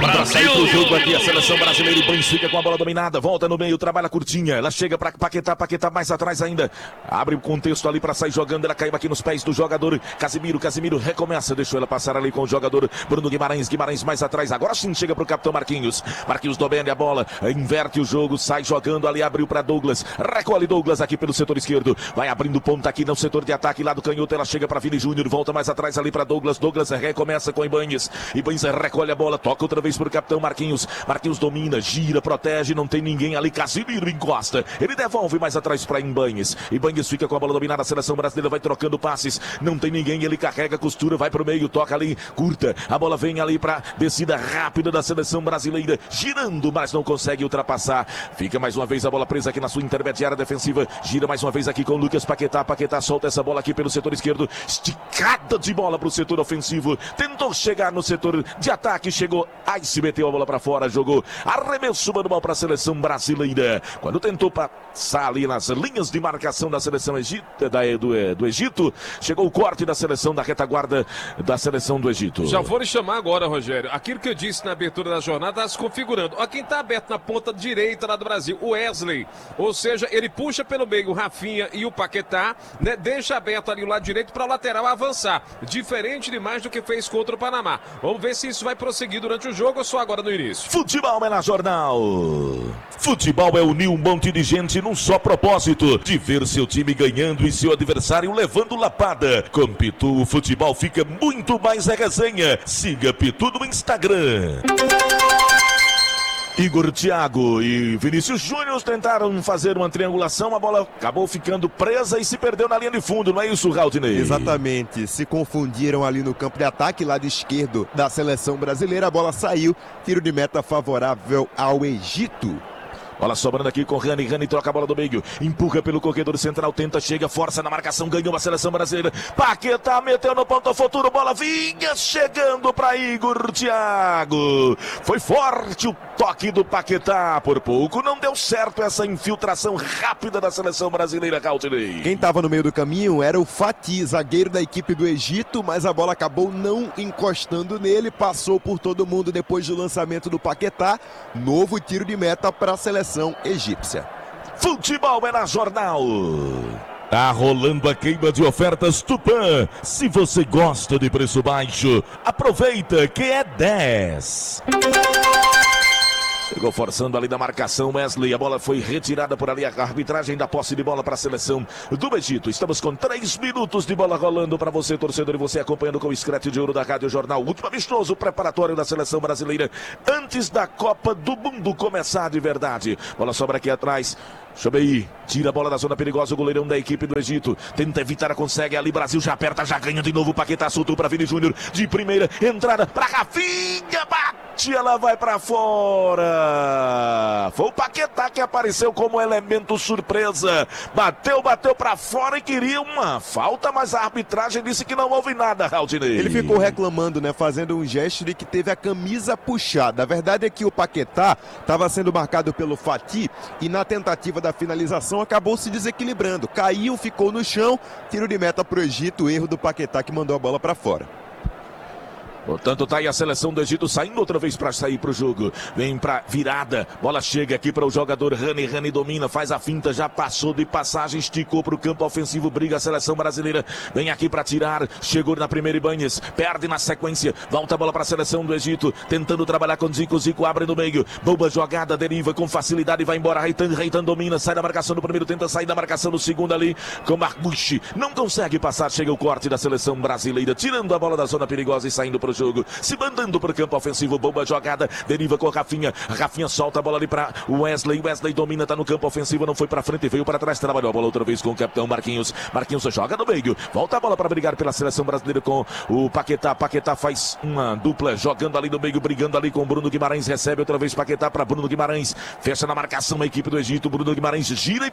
Pra sair pro jogo aqui, a seleção brasileira. Ibañez fica com a bola dominada, volta no meio, trabalha curtinha. Ela chega pra Paquetá, Paquetá mais atrás ainda. Abre o contexto ali pra sair jogando. Ela caiu aqui nos pés do jogador Casimiro. Casimiro recomeça, deixou ela passar ali com o jogador Bruno Guimarães. Guimarães mais atrás, agora sim chega pro capitão Marquinhos. Marquinhos domina a bola, inverte o jogo, sai jogando ali, abriu pra Douglas. Recolhe Douglas aqui pelo setor esquerdo. Vai abrindo ponta aqui no setor de ataque lá do canhoto. Ela chega pra Vini Júnior, volta mais atrás ali pra Douglas. Douglas recomeça com Ibañez. Ibañez recolhe a bola, toca outra vez pro capitão Marquinhos. Marquinhos domina, gira, protege, não tem ninguém ali. Casimiro encosta, ele devolve mais atrás pra Ibañez. Ibañez fica com a bola dominada, a seleção brasileira vai trocando passes, não tem ninguém, ele carrega, costura, vai pro meio, toca ali, curta, a bola vem ali pra descida rápida da seleção brasileira, girando, mas não consegue ultrapassar. Fica mais uma vez a bola presa aqui na sua intermediária defensiva, gira mais uma vez aqui com o Lucas Paquetá. Paquetá solta essa bola aqui pelo setor esquerdo, esticada de bola pro setor ofensivo, tentou chegar no setor de ataque, chegou, aí se meteu a bola pra fora, jogou, arremesso manual pra seleção brasileira, quando tentou passar ali nas linhas de marcação da seleção do Egito, chegou o corte da seleção da retaguarda da seleção do Egito. Já vou lhe chamar agora, Rogério, aquilo que eu disse na abertura da jornada está se configurando. Ó, quem está aberto na ponta direita lá do Brasil, o Wesley, ou seja, ele puxa pelo meio o Rafinha e o Paquetá, né, deixa aberto ali o lado direito para o lateral avançar, diferente demais do que fez contra o Panamá. Vamos ver se isso vai prosseguir durante o jogo ou só agora no início. Futebol é na Jornal. Futebol é unir um monte de gente num só propósito, de ver seu time ganhando e seu adversário levando lapada. Com Pitu, o futebol fica muito mais resenha. Siga Pitu no Instagram. Igor Thiago e Vinícius Júnior tentaram fazer uma triangulação, a bola acabou ficando presa e se perdeu na linha de fundo, não é isso, Raudinei? Exatamente, se confundiram ali no campo de ataque, lado esquerdo da seleção brasileira, a bola saiu, tiro de meta favorável ao Egito. Bola sobrando aqui com Rani, Rani troca a bola do meio, empurra pelo corredor central, tenta, chega, força na marcação, ganhou a seleção brasileira. Paquetá meteu no ponto futuro, bola vinha chegando para Igor Thiago. Foi forte o toque do Paquetá, por pouco não deu certo essa infiltração rápida da seleção brasileira, Cautney. Quem estava no meio do caminho era o Fatih, zagueiro da equipe do Egito, mas a bola acabou não encostando nele, passou por todo mundo depois do lançamento do Paquetá. Novo tiro de meta para a seleção egípcia. Futebol é na Jornal. Tá rolando a queima de ofertas Tupã. Se você gosta de preço baixo, aproveita que é 10. Chegou forçando ali da marcação Wesley, a bola foi retirada por ali, a arbitragem da posse de bola para a seleção do Egito. Estamos com 3 minutos de bola rolando para você, torcedor, e você acompanhando com o Scratch de Ouro da Rádio Jornal. Último amistoso preparatório da seleção brasileira antes da Copa do Mundo começar de verdade. Bola sobra aqui atrás. Chobei, tira a bola da zona perigosa, o goleirão da equipe do Egito, tenta evitar, consegue ali, Brasil já aperta, já ganha de novo, Paquetá soltou para Vini Júnior, de primeira, entrada para Rafinha, bate, ela vai para fora. Foi o Paquetá que apareceu como elemento surpresa, bateu para fora e queria uma falta, mas a arbitragem disse que não houve nada, Raudinei. Ele ficou reclamando, né, fazendo um gesto de que teve a camisa puxada. A verdade é que o Paquetá estava sendo marcado pelo Fatih e na tentativa da finalização acabou se desequilibrando, caiu, ficou no chão, tiro de meta pro Egito, erro do Paquetá que mandou a bola para fora. Portanto, tá aí a seleção do Egito saindo outra vez para sair pro jogo. Vem pra virada. Bola chega aqui para o jogador Rani. Rani domina, faz a finta, já passou de passagem, esticou pro campo ofensivo. Briga a seleção brasileira. Vem aqui para tirar. Chegou na primeira Ibañez. Perde na sequência. Volta a bola para a seleção do Egito. Tentando trabalhar com Zico. Zico abre no meio. Boa jogada, deriva com facilidade. Vai embora. Reitan domina. Sai da marcação do primeiro. Tenta sair da marcação do segundo ali. Com Marguchi. Não consegue passar. Chega o corte da seleção brasileira. Tirando a bola da zona perigosa e saindo pro jogo, se mandando para o campo ofensivo, boa jogada, deriva com Rafinha, Rafinha solta a bola ali para Wesley, Wesley domina, tá no campo ofensivo, não foi para frente, veio para trás, trabalhou a bola outra vez com o capitão Marquinhos, Marquinhos joga no meio, volta a bola para brigar pela seleção brasileira com o Paquetá, Paquetá faz uma dupla, jogando ali no meio, brigando ali com o Bruno Guimarães, recebe outra vez Paquetá para Bruno Guimarães, fecha na marcação a equipe do Egito, Bruno Guimarães gira e